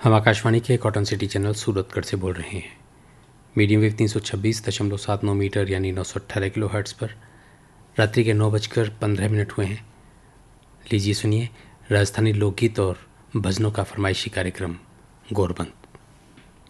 हम आकाशवाणी के cotton city channel Suratgarh से बोल रहे हैं। मीडियम वेव 326.79 मीटर यानी 918 किलो हर्ट्ज़ पर रात्रि के 9:15 हुए हैं। लीजिए सुनिए राजस्थानी लोकगीत और भजनों का फरमाइशी कार्यक्रम गोरबंद।